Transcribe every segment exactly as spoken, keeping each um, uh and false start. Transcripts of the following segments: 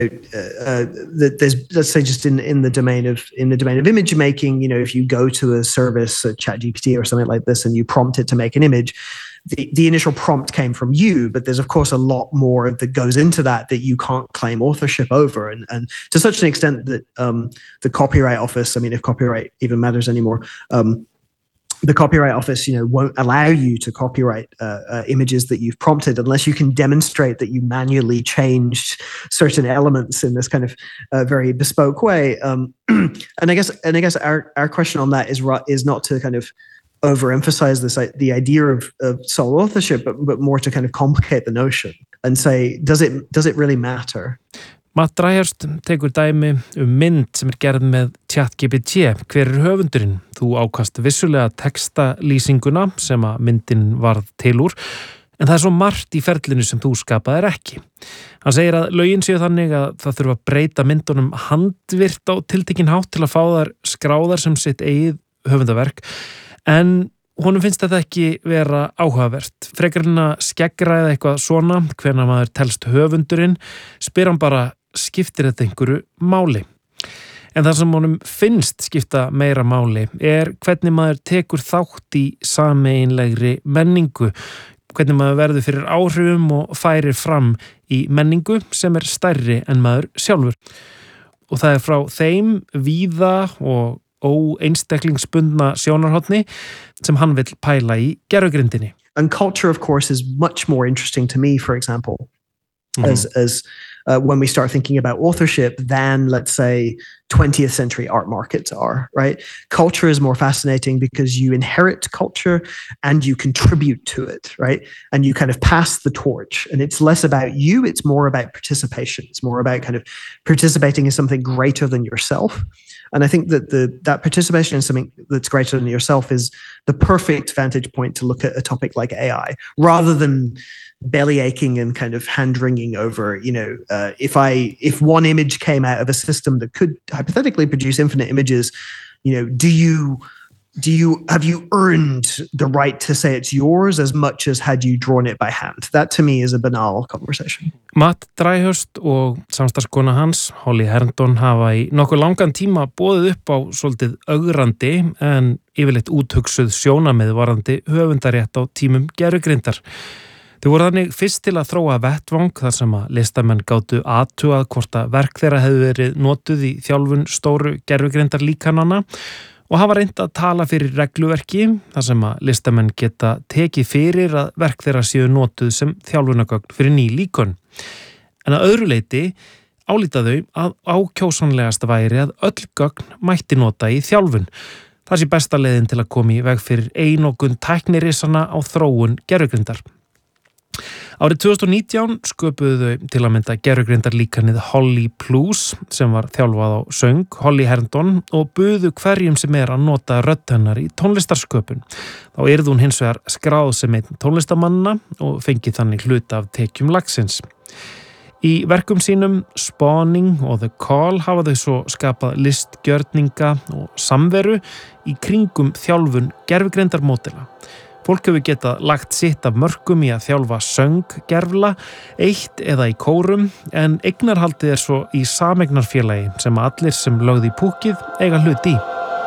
uh, that there's, let's say, just in, in the domain of in the domain of image making, you know, if you go to a service, a ChatGPT or something like this, and you prompt it to make an image, the, the initial prompt came from you, but there's of course a lot more that goes into that that you can't claim authorship over, and and to such an extent that um, the Copyright Office, I mean, if copyright even matters anymore. Um, The Copyright Office, you know, won't allow you to copyright uh, uh, images that you've prompted unless you can demonstrate that you manually changed certain elements in this kind of uh, very bespoke way. Um, and I guess, and I guess our, our question on that is is not to kind of overemphasize this the idea of, of sole authorship, but but more to kind of complicate the notion and say, does it does it really matter? Matt Dryhurst tekur dæmi um mynd sem er gerð með ChatGPT. Hver er höfundurinn? Þú ákast vissulega textalýsinguna sem að myndin varð til úr, en það er svo margt í ferlinu sem þú skapaðir ekki. Hann segir að lögin séu þannig að það þurfa að breyta myndunum handvirt á tiltekinn hátt til að fá þær skráðar sem sitt eigið höfundaverk, en honum finnst þetta ekki vera áhugavert. Frekar en að skeggræða eitthvað svona, hvenær maður telst höfundurinn, spyr hann bara, skiptir þetta einhverju máli? En það sem honum finnst skipta meira máli er hvernig maður tekur þátt í sameiginlegri menningu, hvernig maður verður fyrir áhrifum og færir fram í menningu sem er stærri en maður sjálfur. Og það er frá þeim víða og óeinstaklingsbundna sjónarhorni sem hann vill pæla í gervigrindinni. And culture, of course, is much more interesting to me, for example, mm-hmm. as as uh, when we start thinking about authorship than, let's say, twentieth century art markets are, right? Culture is more fascinating because you inherit culture and you contribute to it, right? And you kind of pass the torch, and it's less about you, it's more about participation. It's more about kind of participating in something greater than yourself. And I think that the that participation in something that's greater than yourself is the perfect vantage point to look at a topic like A I, rather than belly aching and kind of hand wringing over, you know, uh, if I if one image came out of a system that could hypothetically produce infinite images, you know, do you do you have you earned the right to say it's yours as much as had you drawn it by hand? That to me is a banal conversation. Matt Dryhurst og samstarfskona hans, Holly Herndon, hafa í nokkuð langan tíma boðið upp á svolítið ögrandi en yfirleitt úthugsuð sjónamið varðandi höfundarétt á tímum gervigrindar. Þau voru þannig fyrst til að þróa vettvang þar sem að listamenn gátu athugað hvort að verk þeirra hefðu verið notuð í þjálfun stóru gervigrindar líkanana og hafa reynt að tala fyrir regluverki þar sem að listamenn geta tekið fyrir að verk þeirra séu notuð sem þjálfunagögn fyrir ný líkön. En að öðru leyti álíta þau að ákjósanlegast væri að öll gögn mætti nota í þjálfun. Það sé besta leiðin til að koma í veg fyrir einokun tæknirisana á þróun gervigrindar. Árið tvö þúsund og nítján sköpuðu þau til að mynda gervigrindarlíkanið Holly Plus sem var þjálfað á söng Holly Herndon og buðu hverjum sem er að nota rödd hennar í tónlistarsköpun. Þá yrði hún hins vegar skráð sem einn tónlistamanna og fengið þannig hluta af tekjum lagsins. Í verkum sínum Spawning og The Call hafa þau svo skapað listgjörninga og samveru í kringum þjálfun gervigrindarmódela. Fólk hefur getað lagt sitt af mörkum í að þjálfa sönggervla, eitt eða í kórum, en eignarhaldið er svo í sameignarfélagi sem allir sem lögðu í púkið eiga hlut í.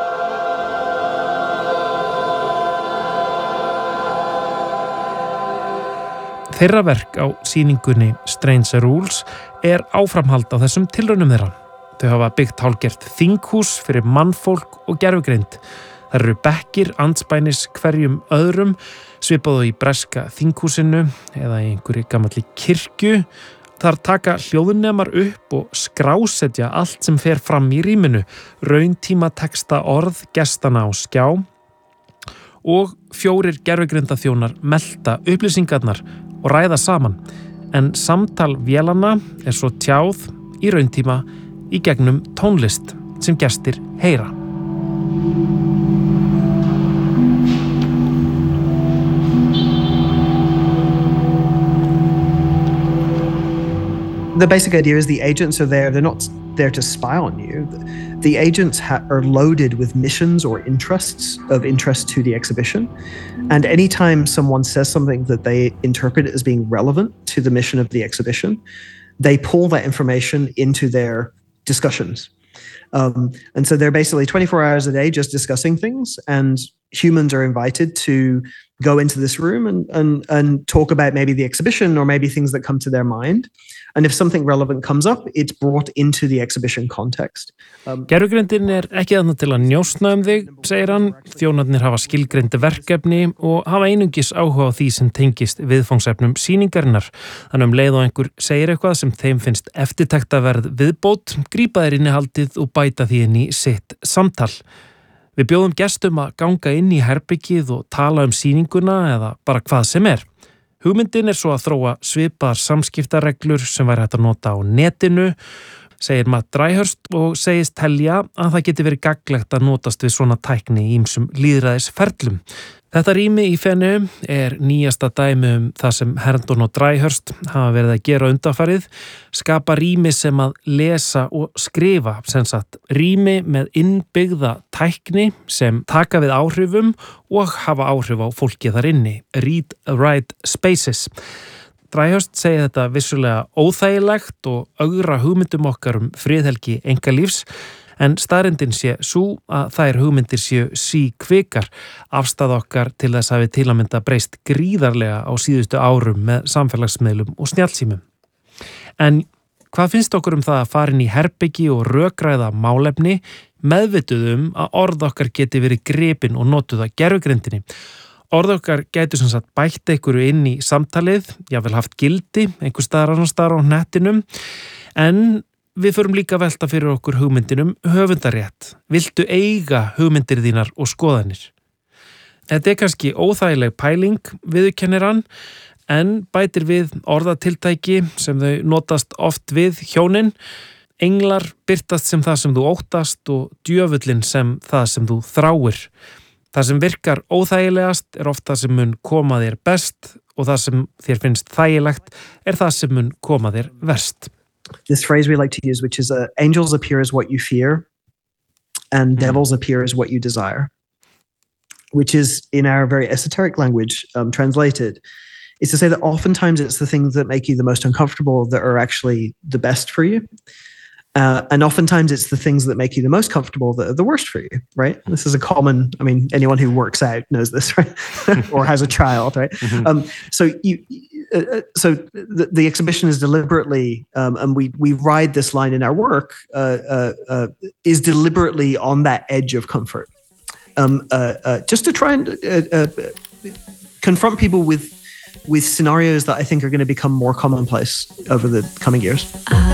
Þeirra verk á sýningunni Strange Rules er áframhald á þessum tilraunum þeirra. Þau hafa byggt hálfgert þinghús fyrir mannfólk og gervigrind. Það eru bekkir andspænis hverjum öðrum, svipaðu í breska þinghúsinu eða í einhverju gamalli kirkju. Þar taka hljóðnemar upp og skrásetja allt sem fer fram í rýminu, rauntíma texta orð gestana á skjá og fjórir gervigrindaþjónar melta upplýsingarnar og ræða saman, en samtal vélanna er svo tjáð í rauntíma í gegnum tónlist sem gestir heyra. The basic idea is the agents are there. They're not there to spy on you. The agents ha- are loaded with missions or interests of interest to the exhibition. And anytime someone says something that they interpret as being relevant to the mission of the exhibition, they pull that information into their discussions. Um, and so they're basically twenty-four hours a day just discussing things, and humans are invited to go into this room and, and, and talk about maybe the exhibition or maybe things that come to their mind. And if something relevant comes up, it's brought into the exhibition context. Um, Gervigreindin er ekki þarna til að njósna um þig, segir hann. Þjónarnir hafa skilgreind verkefni og hafa einungis áhuga á því sem tengist viðfangsefnum sýningarinnar. Þannig um leið og einhver segir eitthvað sem þeim finnst eftirtektarverð viðbót, grípa þeir innihaldið og bæta því inn í sitt samtal. Við bjóðum gestum að ganga inn í herbyggið og tala um sýninguna eða bara hvað sem er. Hugmyndin er svo að þróa svipaðar samskiptareglur sem væri hægt að nota á netinu, segir Matt Dryhurst og segist telja að það geti verið gagnlegt að notast við svona tækni í ýmsum lýðræðisferlum. Þetta rými í Feneyjum er nýjasta dæmi um það sem Herndon og Dryhurst hafa verið að gera undanfarið, skapa rými sem að lesa og skrifa, sem sagt rými með innbyggða tækni sem taka við áhrifum og hafa áhrif á fólkið þar inni, read, write spaces. Dryhurst segir þetta vissulega óþægilegt og ögra hugmyndum okkar um friðhelgi einkalífs, en staðreyndin sé sú að þær hugmyndir séu síkvikar. Afstæða okkar til þess að við til að mynda breyst gríðarlega á síðustu árum með samfélagsmiðlum og snjallsímum. En hvað finnst okkur um það að fara inn í herbyggi og rökræða málefni, meðvituðum að orð okkar geti verið gripin og notuð að gervigreindinni? Orð okkar gætu sem sagt bætt einhverju inn í samtalið, jável haft gildi, einhver staðar annars staðar á nettinum, en við förum líka að velta fyrir okkur hugmyndinum höfundarétt. Viltu eiga hugmyndir þínar og skoðanir? Þetta er kannski óþægileg pæling, viðurkennir hann, en bætir við orðatiltæki sem þau notast oft við hjónin. Englar birtast sem það sem þú óttast og djöfullin sem það sem þú þráir. Það sem virkar óþægilegast er oft það sem mun koma þér best og það sem þér finnst þægilegt er það sem mun koma þér verst. This phrase we like to use, which is uh, angels appear as what you fear and devils appear as what you desire, which is in our very esoteric language um, translated, is to say that oftentimes it's the things that make you the most uncomfortable that are actually the best for you. Uh, and oftentimes it's the things that make you the most comfortable that are the worst for you, right? This is a common, I mean, anyone who works out knows this, right? Or has a child, right? Mm-hmm. Um, so you, uh, so the, the exhibition is deliberately, um, and we we ride this line in our work, uh, uh, uh, is deliberately on that edge of comfort, um, uh, uh, just to try and uh, uh, confront people with with scenarios that I think are going to become more commonplace over the coming years. Uh,